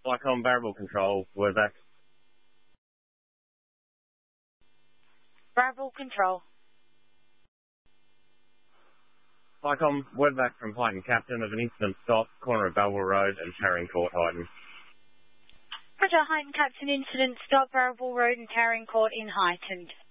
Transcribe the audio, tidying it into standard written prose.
Vicom variable control, word back. Variable control. Vicom, word back from Highton Captain of an incident stop, corner of Belville Road and Charing Court, Highton. Roger, Highton Captain, incident stop, Variable Road and Charing Court in Highton.